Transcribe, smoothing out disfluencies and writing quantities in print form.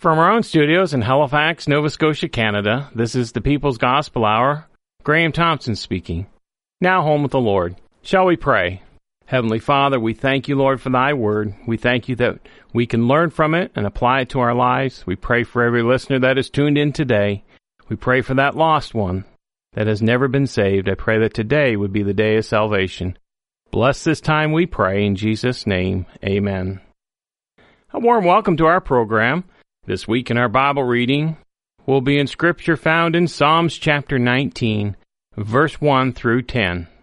From our own studios in Halifax, Nova Scotia, Canada, this is the People's Gospel Hour. Graham Thompson speaking. Now home with the Lord. Shall we pray? Heavenly Father, we thank you, Lord, for thy word. We thank you that we can learn from it and apply it to our lives. We pray for every listener that is tuned in today. We pray for that lost one that has never been saved. I pray that today would be the day of salvation. Bless this time, we pray, in Jesus' name. Amen. A warm welcome to our program. This week in our Bible reading will be in Scripture found in Psalms chapter 19, verse 1 through 10.